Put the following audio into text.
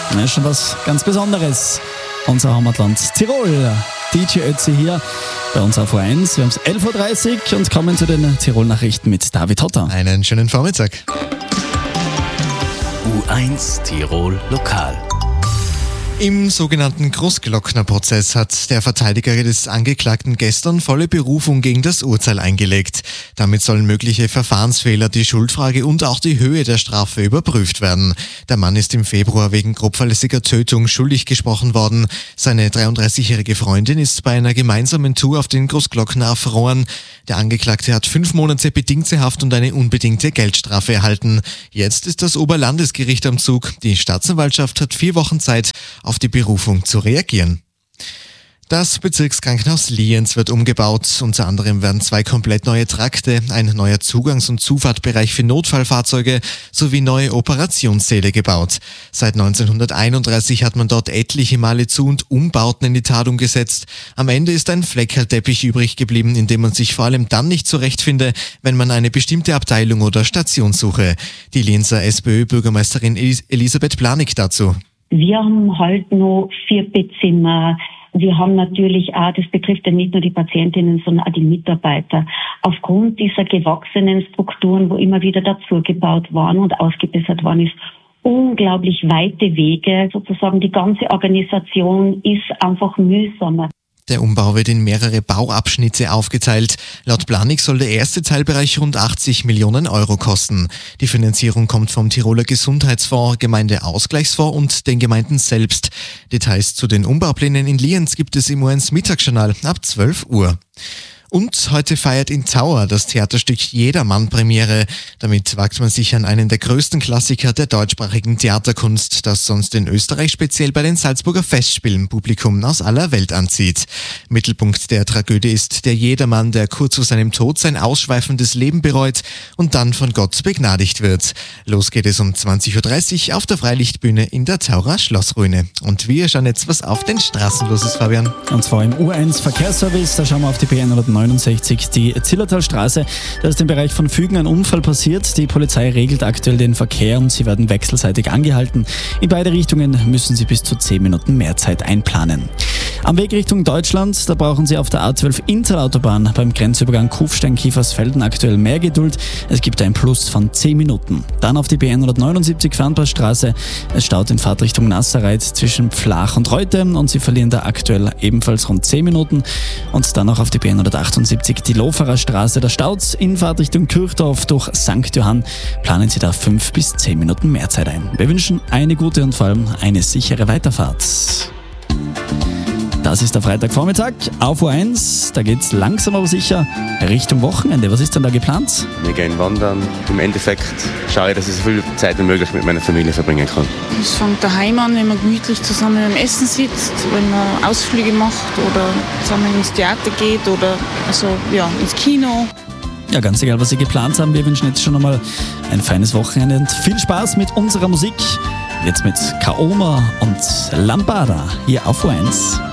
Das ist schon was ganz Besonderes. Unser Heimatland Tirol. DJ Ötzi hier bei uns auf U1. Wir haben es 11.30 Uhr und kommen zu den Tirol-Nachrichten mit David Hotter. Einen schönen Vormittag. U1 Tirol Lokal. Im sogenannten Großglockner-Prozess hat der Verteidiger des Angeklagten gestern volle Berufung gegen das Urteil eingelegt. Damit sollen mögliche Verfahrensfehler, die Schuldfrage und auch die Höhe der Strafe überprüft werden. Der Mann ist im Februar wegen grobfahrlässiger Tötung schuldig gesprochen worden. Seine 33-jährige Freundin ist bei einer gemeinsamen Tour auf den Großglockner erfroren. Der Angeklagte hat 5 Monate bedingte Haft und eine unbedingte Geldstrafe erhalten. Jetzt ist das Oberlandesgericht am Zug. Die Staatsanwaltschaft hat 4 Wochen Zeit, auf die Berufung zu reagieren. Das Bezirkskrankenhaus Lienz wird umgebaut. Unter anderem werden 2 komplett neue Trakte, ein neuer Zugangs- und Zufahrtbereich für Notfallfahrzeuge sowie neue Operationssäle gebaut. Seit 1931 hat man dort etliche Male Zu- und Umbauten in die Tat umgesetzt. Am Ende ist ein Fleckerlteppich übrig geblieben, in dem man sich vor allem dann nicht zurechtfinde, wenn man eine bestimmte Abteilung oder Station suche. Die Lienzer SPÖ-Bürgermeisterin Elisabeth Planig dazu. Wir haben halt noch 4 Bettzimmer. Wir haben natürlich auch, das betrifft ja nicht nur die Patientinnen, sondern auch die Mitarbeiter. Aufgrund dieser gewachsenen Strukturen, wo immer wieder dazugebaut waren und ausgebessert worden ist, unglaublich weite Wege. Sozusagen die ganze Organisation ist einfach mühsamer. Der Umbau wird in mehrere Bauabschnitte aufgeteilt. Laut Planig soll der erste Teilbereich rund 80 Millionen Euro kosten. Die Finanzierung kommt vom Tiroler Gesundheitsfonds, Gemeindeausgleichsfonds und den Gemeinden selbst. Details zu den Umbauplänen in Lienz gibt es im U1 Mittagsjournal ab 12 Uhr. Und heute feiert in Tauer das Theaterstück Jedermann Premiere. Damit wagt man sich an einen der größten Klassiker der deutschsprachigen Theaterkunst, das sonst in Österreich speziell bei den Salzburger Festspielen Publikum aus aller Welt anzieht. Mittelpunkt der Tragödie ist der Jedermann, der kurz vor seinem Tod sein ausschweifendes Leben bereut und dann von Gott begnadigt wird. Los geht es um 20.30 Uhr auf der Freilichtbühne in der Taurer Schlossruine. Und wir schauen jetzt, was auf den Straßen los ist, Fabian. Und zwar im U1 Verkehrsservice, da schauen wir auf die B169, die Zillertalstraße. Da ist im Bereich von Fügen ein Unfall passiert. Die Polizei regelt aktuell den Verkehr und sie werden wechselseitig angehalten. In beide Richtungen müssen sie bis zu 10 Minuten mehr Zeit einplanen. Am Weg Richtung Deutschland, da brauchen Sie auf der A12 Interautobahn beim Grenzübergang Kufstein-Kiefersfelden aktuell mehr Geduld. Es gibt ein Plus von 10 Minuten. Dann auf die B179 Fernpassstraße. Es staut in Fahrtrichtung Nasserreit zwischen Pflach und Reute und Sie verlieren da aktuell ebenfalls rund 10 Minuten. Und dann auch auf die B178 die Loferer Straße. Da staut's in Fahrtrichtung Kirchdorf durch St. Johann. Planen Sie da 5 bis 10 Minuten mehr Zeit ein. Wir wünschen eine gute und vor allem eine sichere Weiterfahrt. Das ist der Freitagvormittag auf U1. Da geht's langsam aber sicher Richtung Wochenende. Was ist denn da geplant? Wir gehen wandern. Im Endeffekt schaue ich, dass ich so viel Zeit wie möglich mit meiner Familie verbringen kann. Es fängt daheim an, wenn man gemütlich zusammen am Essen sitzt, wenn man Ausflüge macht oder zusammen ins Theater geht oder ins Kino. Ja, ganz egal, was Sie geplant haben. Wir wünschen jetzt schon einmal ein feines Wochenende und viel Spaß mit unserer Musik. Jetzt mit Kaoma und Lambada hier auf U1.